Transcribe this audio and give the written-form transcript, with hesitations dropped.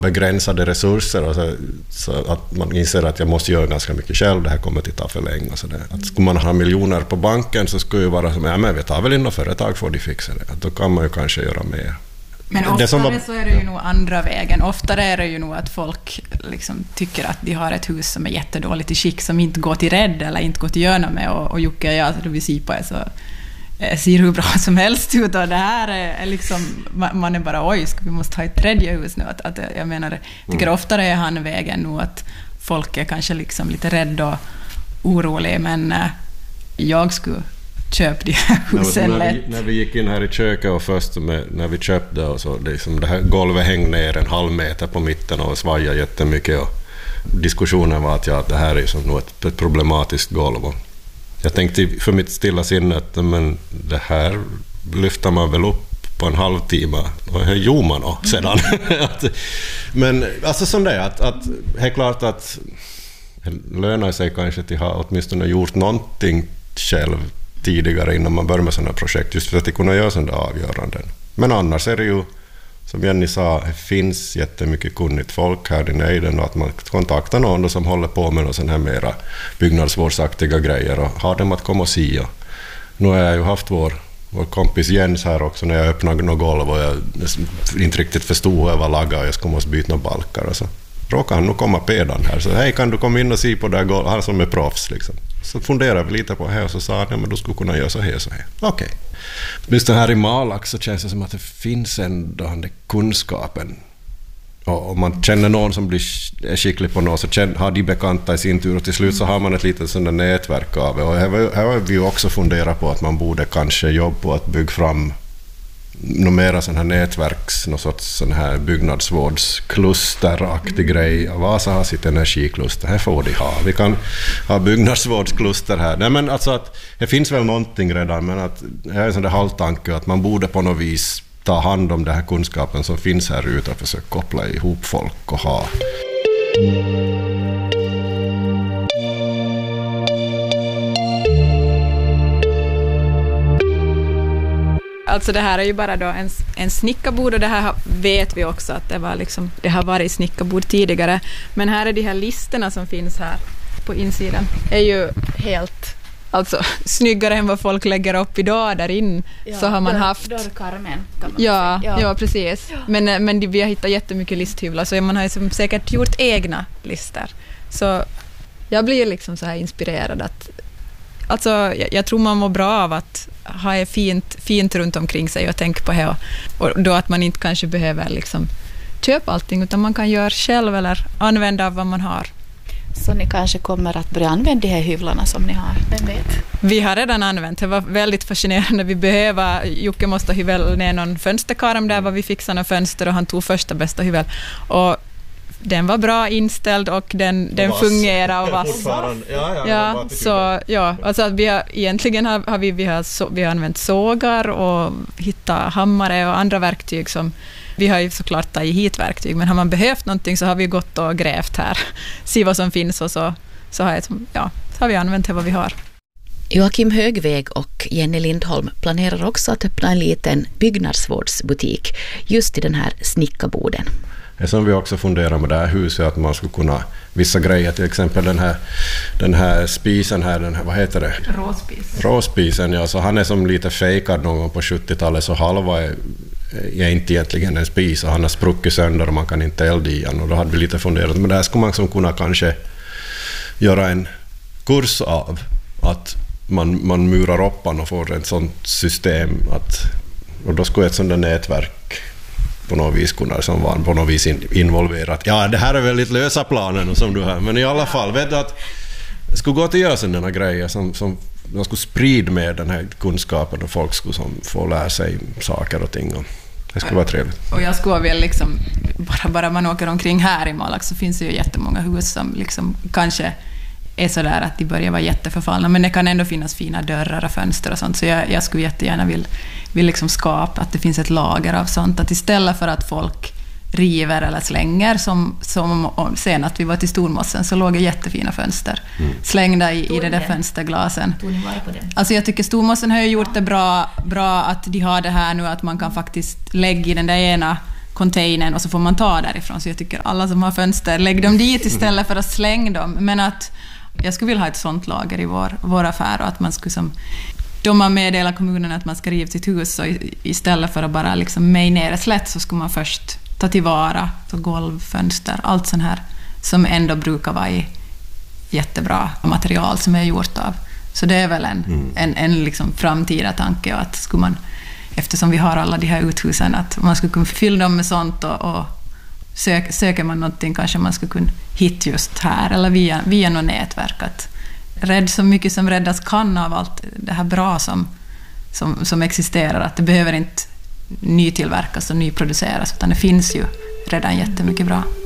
begränsade resurser och så att man inser att jag måste göra ganska mycket själv, det här kommer att ta för länge. Så att skulle man ha miljoner på banken så skulle det vara som, men vi tar väl in några företag för att de fixar det. Då kan man ju kanske göra mer. Men oftare så är det ju nog andra vägen. Oftare är det ju nog att folk liksom tycker att de har ett hus som är jättedåligt i skick, som inte går till rädd eller inte går till göra med. Och Jocke och jag, vi ser på det, så ser hur bra som helst ut. Och det här är liksom, man är bara, oj, vi måste ha ett tredje hus nu. Att jag menar, tycker oftare är han vägen nu att folk är kanske liksom lite rädda och oroliga. Men jag skulle köp de här husen lätt. När vi gick in här i köket och först när vi köpte och så, liksom det här golvet hängde ner 1,5 meter på mitten och svajade jättemycket. Och diskussionen var att det här är som nog ett problematiskt golv. Och jag tänkte för mitt stilla sinne att men det här lyfter man väl upp på en halvtimme. Och det gjorde man då sedan. Men alltså som det att det är klart att det lönar sig kanske till att ha åtminstone gjort någonting själv tidigare innan man börjar med sådana projekt, just för att kunna göra sådana avgöranden. Men annars är det ju, som Jenny sa, det finns jättemycket kunnigt folk här i nejden och att man kontaktar någon som håller på med sådana här mera byggnadsvårdsaktiga grejer och har dem att komma och se. Nu har jag ju haft vår kompis Jens här också när jag öppnade något golv och jag inte riktigt förstod hur jag var laggad och jag skulle måste byta några balkar och så råkade han nog komma pedan här. Så hej, kan du komma in och se på det här golvet? Han som är proffs liksom. Så funderade vi lite på det här och så sa han, ja men du skulle kunna göra så här. Okej. Just det här i Malax så känns det som att det finns ändå den kunskapen. Och om man känner någon som är skicklig på något så har de bekanta i sin tur och till slut så har man ett litet sådant nätverk av det. Och här har vi också funderat på att man borde kanske jobba på att bygga fram något mera sån här nätverks, något sorts sån här byggnadssvårdsklusteraktig grej. Vasa har sitt energikluster, här får de ha. Vi kan ha byggnadsvårdskluster här. Nej men alltså att det finns väl någonting redan, men att det är en sån där halvtanke att man borde på något vis ta hand om den här kunskapen som finns här ute och försöka koppla ihop folk och ha. Alltså det här är ju bara då en snickarbord och det här vet vi också att det har varit snickarbord tidigare. Men här är de här listorna som finns här på insidan är ju helt snyggare än vad folk lägger upp idag där in. Ja, så har man haft dörrkarmen kan man säga. Ja, precis. Ja. Men vi har hittat jättemycket listhyvlar så man har säkert gjort egna listor. Så jag blir liksom så här inspirerad att jag tror man mår bra av att ha fint runt omkring sig och tänka på det. Och då att man inte kanske behöver liksom köpa allting utan man kan göra själv eller använda av vad man har. Så ni kanske kommer att börja använda de här hyvlarna som ni har, vem vet? Vi har redan använt, det var väldigt fascinerande. Jocke måste hyvel ner någon fönsterkarm där var vi fixade några fönster och han tog första bästa hyvel. Och den var bra inställd och den fungerar och vass. Alltså vi har egentligen har vi har använt sågar och hittat hammare och andra verktyg som vi har ju såklart tagit hit verktyg, men har man behövt någonting så har vi gått och grävt här, se vad som finns och så har vi använt det vad vi har. Joakim Högväg och Jenny Lindholm planerar också att öppna en liten byggnadsvårdsbutik just i den här snickarboden. Det som vi också funderar med det här huset att man skulle kunna vissa grejer, till exempel den här spisen här, vad heter det? Råspisen, ja, så han är som lite fejkad någon gång på 70-talet så halva är inte egentligen en spis och han har spruckit sönder och man kan inte elda i den och då hade vi lite funderat, men där skulle man som kunna kanske göra en kurs av att man murar upp och får ett sånt system och då skulle ett sånt där nätverk på något vis kunna som var på något vis involverat. Ja, det här är väldigt lösa planen som du har, men i alla fall vet du att det skulle gå att göra sådana grejer som de skulle sprida med den här kunskapen och folk skulle få lära sig saker och ting och det skulle vara trevligt. Och jag skulle väl liksom bara man åker omkring här i Malax så finns det ju jättemånga hus som liksom kanske är så där att de börjar vara jätteförfallna, men det kan ändå finnas fina dörrar och fönster och sånt, så jag skulle jättegärna vill liksom skapa att det finns ett lager av sånt, att istället för att folk river eller slänger som sen att vi var till Stormossen så låg det jättefina fönster slängda i det där fönsterglasen. Alltså jag tycker Stormossen har ju gjort det bra att de har det här nu att man kan faktiskt lägga i den där ena containern och så får man ta därifrån. Så jag tycker alla som har fönster, lägg dem dit istället för att slänga dem. Men att jag skulle vilja ha ett sånt lager i vår affär och att man skulle de har meddelat kommunen att man ska riva sitt hus, så istället för att bara liksom mejnera slätt så ska man först ta tillvara golv, fönster, allt sånt här som ändå brukar vara i jättebra material som är gjort av. Så det är väl en liksom framtida tanke, att skulle man, eftersom vi har alla de här uthusen, att man skulle kunna fylla dem med sånt och söker man någonting kanske man skulle kunna hitta just här eller via något nätverk, att rädd så mycket som räddas kan av allt det här bra som existerar, att det behöver inte nytillverkas och nyproduceras, utan det finns ju redan jättemycket bra.